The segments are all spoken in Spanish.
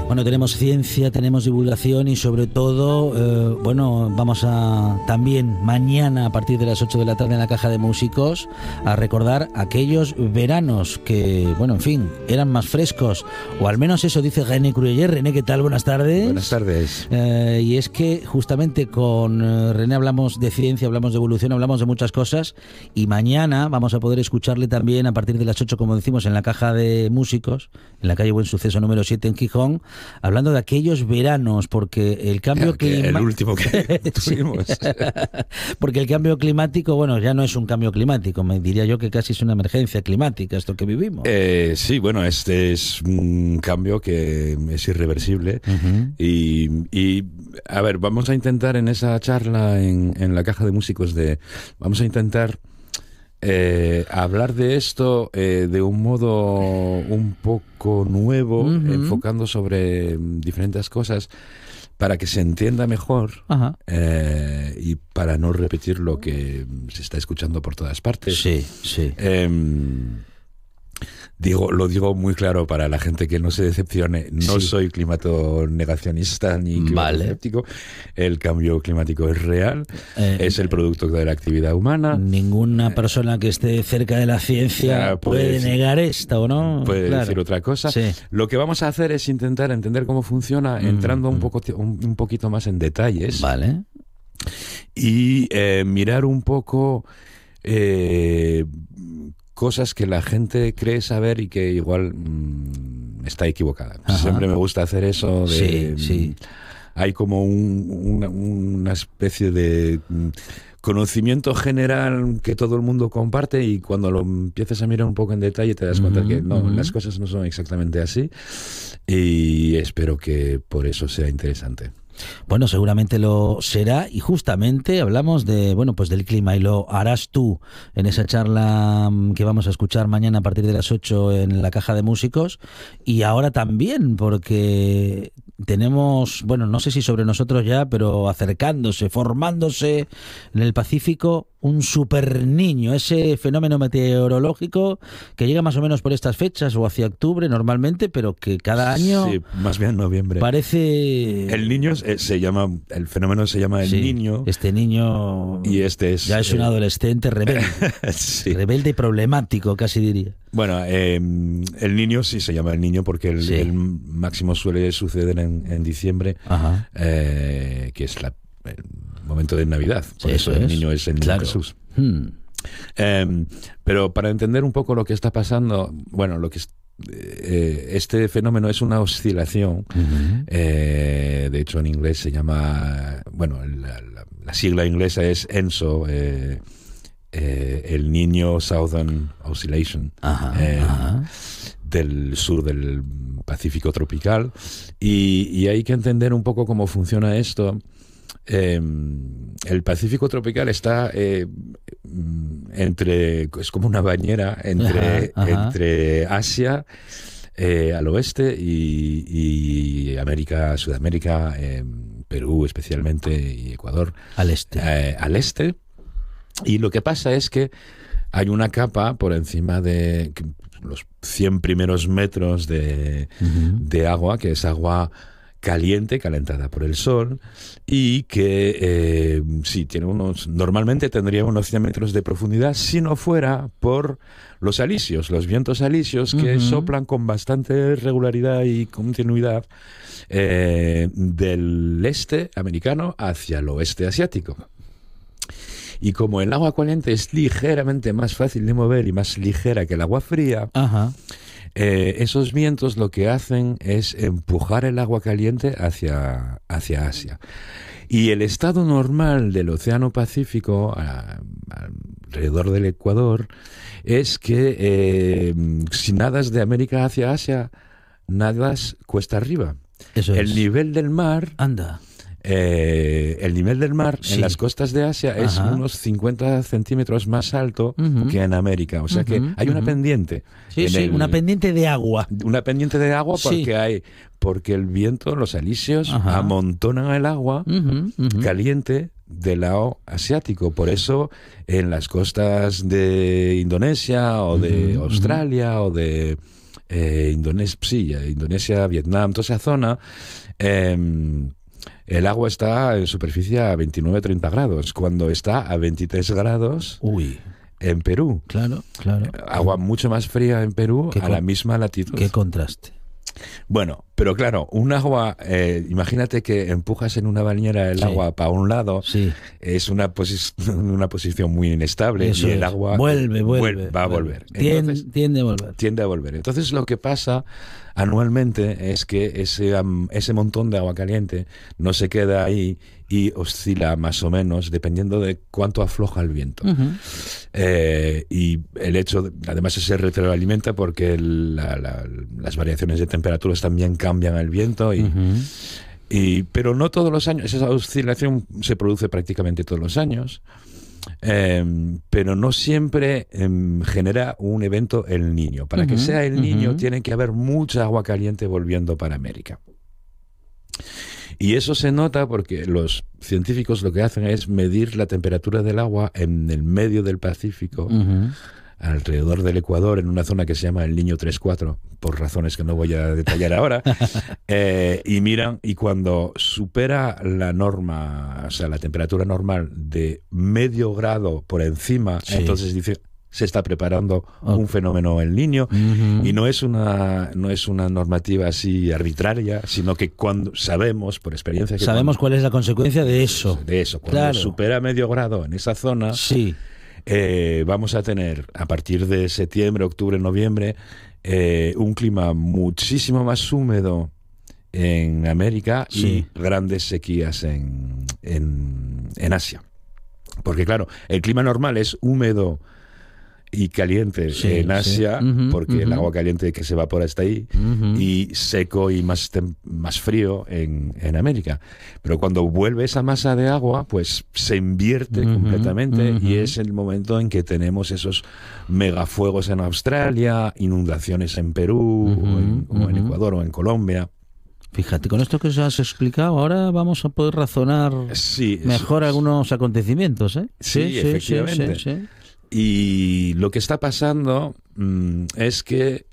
Bueno, tenemos ciencia, tenemos divulgación y sobre todo, vamos a también mañana a partir de las 8 de la tarde en la Caja de Músicos a recordar aquellos veranos que, bueno, en fin, eran más frescos, o al menos eso dice René Crueller. René, ¿qué tal? Buenas tardes. Buenas tardes. Y es que justamente con René hablamos de ciencia, hablamos de evolución, hablamos de muchas cosas, y mañana vamos a poder escucharle también a partir de las 8, como decimos, en la Caja de Músicos, en la calle Buen Suceso número 7 en Gijón, hablando de aquellos veranos, porque el cambio climático... El último que tuvimos. Porque el cambio climático, bueno, ya no es un cambio climático, me diría yo que casi es una emergencia climática esto que vivimos. Sí, bueno, este es un cambio que es irreversible. Uh-huh. Y a ver, vamos a intentar en esa charla en la Caja de Músicos vamos a intentar hablar de esto de un modo un poco nuevo, uh-huh, enfocando sobre diferentes cosas para que se entienda mejor, uh-huh, y para no repetir lo que se está escuchando por todas partes. Sí, sí. Lo digo muy claro para la gente que no se decepcione. No soy climato-negacionista ni climato-escéptico. Vale. El cambio climático es real, es el producto de la actividad humana. Ninguna persona que esté cerca de la ciencia puede negar esto, ¿o no? Puede decir otra cosa. Sí. Lo que vamos a hacer es intentar entender cómo funciona, entrando un poquito más en detalles. Vale. Y mirar un poco... cosas que la gente cree saber y que igual está equivocada. Ajá. Siempre me gusta hacer eso. Sí. Hay como una especie de conocimiento general que todo el mundo comparte, y cuando lo empiezas a mirar un poco en detalle te das cuenta que no, las cosas no son exactamente así, y espero que por eso sea interesante. Bueno, seguramente lo será, y justamente hablamos del clima, y lo harás tú en esa charla que vamos a escuchar mañana a partir de las 8 en la Caja de Músicos. Y ahora también, porque tenemos, no sé si sobre nosotros ya, pero acercándose, formándose en el Pacífico un super niño, ese fenómeno meteorológico que llega más o menos por estas fechas o hacia octubre normalmente, pero que cada año... Sí, más bien noviembre. Parece... El niño el fenómeno se llama el niño. Este niño... Y este es... Ya es un adolescente rebelde. Sí. Rebelde y problemático, casi diría. Bueno, el niño sí se llama el niño porque el máximo suele suceder en diciembre, que es el momento de Navidad. Por eso el niño es el niño Jesús. Pero para entender un poco lo que está pasando, este fenómeno es una oscilación. Uh-huh. De hecho, en inglés se llama... la sigla inglesa es ENSO, el Niño Southern Oscillation, del sur del Pacífico tropical. Y hay que entender un poco cómo funciona esto. El Pacífico tropical está es como una bañera entre Asia al oeste y Sudamérica, Perú especialmente, y Ecuador al este. Y lo que pasa es que hay una capa por encima de los 100 primeros metros de agua, que es agua caliente, calentada por el sol, y que normalmente tendría unos 100 metros de profundidad si no fuera por los vientos alisios que soplan con bastante regularidad y continuidad del este americano hacia el oeste asiático. Y como el agua caliente es ligeramente más fácil de mover y más ligera que el agua fría, esos vientos lo que hacen es empujar el agua caliente hacia Asia. Y el estado normal del Océano Pacífico, alrededor del Ecuador, es que si nadas de América hacia Asia, nadas cuesta arriba. Eso es. El nivel del mar... Anda. El nivel del mar en las costas de Asia es unos 50 centímetros más alto que en América. O sea que hay una pendiente. Una pendiente de agua. Una pendiente de agua porque el viento, los alisios, amontonan el agua caliente del lado asiático. Por eso en las costas de Indonesia o de Australia o de Indonesia, Vietnam, toda esa zona, el agua está en superficie a 29-30 grados, cuando está a 23 grados en Perú. Claro. Agua mucho más fría en Perú a la misma latitud. Qué contraste. Bueno, pero claro, un agua, imagínate que empujas en una bañera el agua para un lado, es una posición muy inestable. Eso y el agua va a volver. Tiende a volver. Tiende a volver. Entonces lo que pasa anualmente es que ese montón de agua caliente no se queda ahí y oscila más o menos dependiendo de cuánto afloja el viento. Y el hecho, además, se retroalimenta porque las variaciones de temperaturas también cambian el viento pero no todos los años. Esa oscilación se produce prácticamente todos los años, pero no siempre genera un evento El Niño. Para que sea El Niño tiene que haber mucha agua caliente volviendo para América. Y eso se nota porque los científicos lo que hacen es medir la temperatura del agua en el medio del Pacífico, alrededor del Ecuador, en una zona que se llama el Niño 3-4, por razones que no voy a detallar ahora, y miran, y cuando supera la norma, o sea, la temperatura normal de medio grado por encima, entonces dice... se está preparando un fenómeno El Niño, y no es una normativa así arbitraria, sino que cuando sabemos por experiencia sabemos cuál es la consecuencia de eso. Cuando supera medio grado en esa zona, vamos a tener a partir de septiembre, octubre, noviembre un clima muchísimo más húmedo en América y grandes sequías en Asia, porque claro, el clima normal es húmedo y caliente en Asia, porque el agua caliente que se evapora está ahí, y seco y más frío en América. Pero cuando vuelve esa masa de agua, pues se invierte completamente, y es el momento en que tenemos esos megafuegos en Australia, inundaciones en Perú, o en Ecuador, o en Colombia. Fíjate, con esto que os has explicado, ahora vamos a poder razonar mejor algunos acontecimientos, ¿eh? Sí, efectivamente. Sí. Y lo que está pasando es que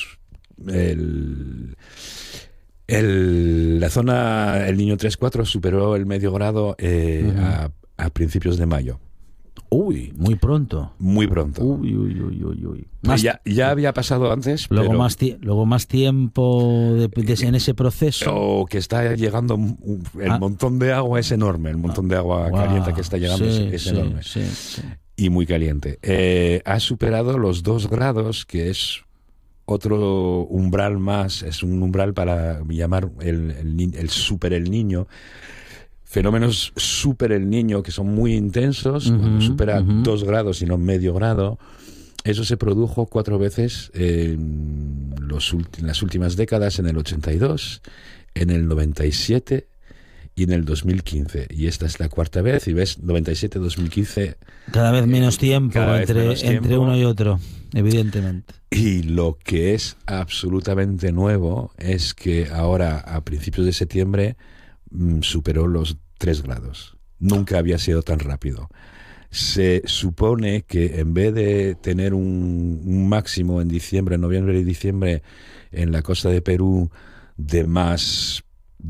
la zona El Niño 3-4 superó el medio grado a principios de mayo. Muy pronto. Muy pronto. Uy. Ya había pasado antes. Luego más tiempo en ese proceso. O que está llegando el montón de agua es enorme. El montón de agua caliente que está llegando es enorme. Y muy caliente. Ha superado los 2 grados, que es otro umbral más, es un umbral para llamar el super El Niño. Fenómenos super El Niño que son muy intensos, cuando supera 2 grados y no medio grado. Eso se produjo 4 veces en las últimas décadas, en el 82, en el 97 y en el 2015. Y esta es la 4ª vez, y ves, 97-2015... Cada vez menos tiempo entre uno y otro, evidentemente. Y lo que es absolutamente nuevo es que ahora, a principios de septiembre, superó los 3 grados. Nunca había sido tan rápido. Se supone que en vez de tener un máximo en noviembre y diciembre, en la costa de Perú, de más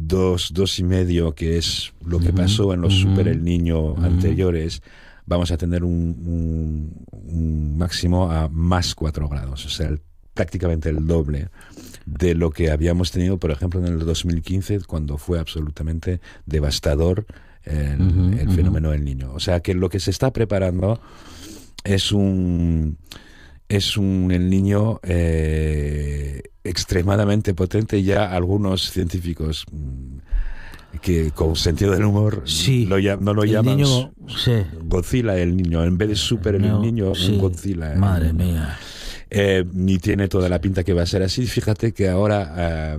2,5, que es lo que pasó en los super El Niño anteriores, vamos a tener un máximo a más 4 grados, o sea, prácticamente el doble de lo que habíamos tenido, por ejemplo, en el 2015, cuando fue absolutamente devastador el fenómeno del Niño. O sea, que lo que se está preparando es un El Niño extremadamente potente. Ya algunos científicos que con sentido del humor no lo llaman Godzilla El Niño, en vez de super El Niño, un Godzilla. Madre mía. Ni tiene toda la pinta que va a ser así. Fíjate que ahora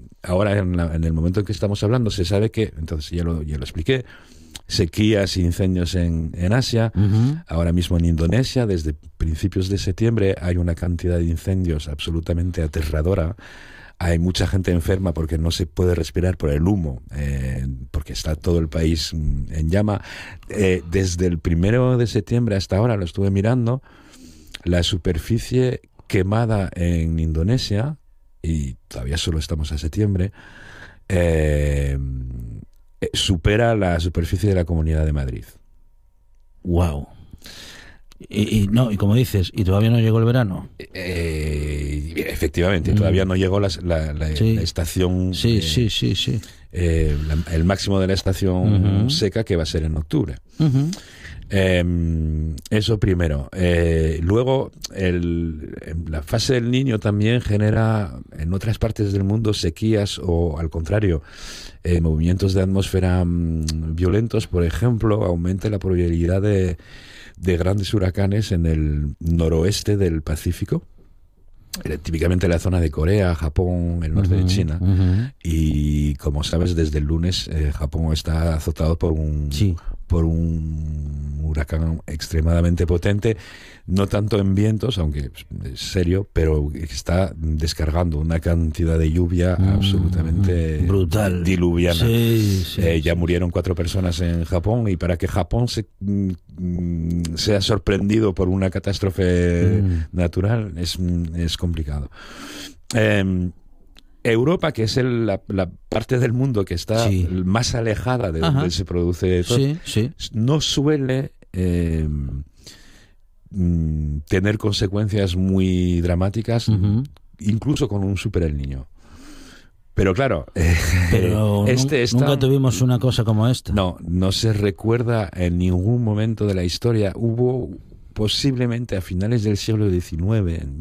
en el momento en que estamos hablando se sabe que, entonces ya lo expliqué, sequías e incendios en Asia. Ahora mismo en Indonesia, desde principios de septiembre, hay una cantidad de incendios absolutamente aterradora. Hay mucha gente enferma porque no se puede respirar por el humo, porque está todo el país en llama. Desde el 1 de septiembre hasta ahora, lo estuve mirando, la superficie quemada en Indonesia, y todavía solo estamos a septiembre, supera la superficie de la Comunidad de Madrid. ¡Wow! Y como dices, ¿y todavía no llegó el verano? Efectivamente, todavía no llegó la estación. Sí. El máximo de la estación seca, que va a ser en octubre. Eso primero. Luego, la fase del Niño también genera en otras partes del mundo sequías o, al contrario, movimientos de atmósfera violentos. Por ejemplo, aumenta la probabilidad de grandes huracanes en el noroeste del Pacífico, típicamente la zona de Corea, Japón, el norte de China. Y como sabes, desde el lunes Japón está azotado por un huracán extremadamente potente, no tanto en vientos, aunque es serio, pero está descargando una cantidad de lluvia absolutamente brutal, diluviana. Ya murieron 4 personas en Japón, y para que Japón sea sorprendido por una catástrofe natural es complicado. Europa, que es la parte del mundo que está más alejada de donde se produce todo, no suele tener consecuencias muy dramáticas, incluso con un Super El Niño. Pero claro, nunca tuvimos una cosa como esta. No se recuerda en ningún momento de la historia. Hubo posiblemente a finales del siglo XIX, en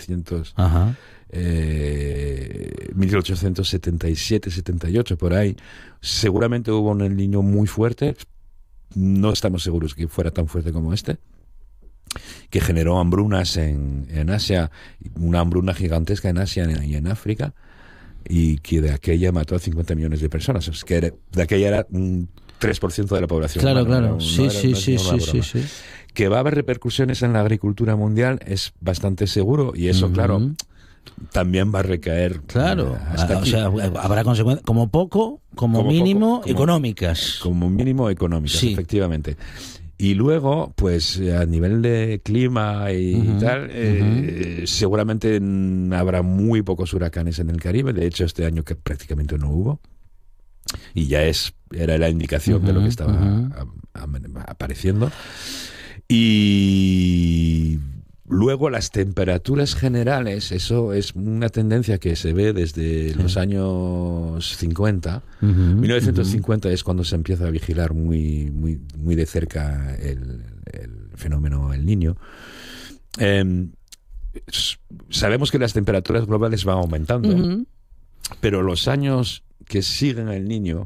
1877-78, por ahí, seguramente hubo un El Niño muy fuerte. No estamos seguros que fuera tan fuerte como este, que generó hambrunas en Asia, una hambruna gigantesca en Asia y en África, y que de aquella mató a 50 millones de personas. Es que de aquella era un 3% de la población. Claro. Sí. Que va a haber repercusiones en la agricultura mundial es bastante seguro, y eso, claro, también va a recaer. Claro, o sea, habrá consecuencias, como poco, como mínimo, económicas. Como mínimo económicas, efectivamente. Y luego, pues a nivel de clima y tal, seguramente habrá muy pocos huracanes en el Caribe. De hecho, este año que prácticamente no hubo. Y ya era la indicación de lo que estaba apareciendo. Y luego las temperaturas generales, eso es una tendencia que se ve desde los años 50. 1950 es cuando se empieza a vigilar muy de cerca el fenómeno El Niño. Sabemos que las temperaturas globales van aumentando, pero los años que siguen El Niño,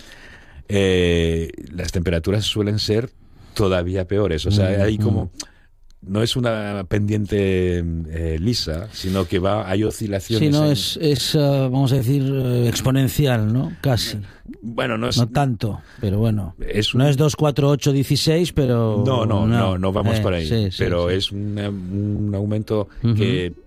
las temperaturas suelen ser todavía peores. O sea, hay como... No es una pendiente lisa, sino que hay oscilaciones. Sí, no, es vamos a decir, exponencial, ¿no? Casi. Bueno, no tanto, pero bueno. No es 2, 4, 8, 16, pero... No vamos por ahí. Pero es un aumento que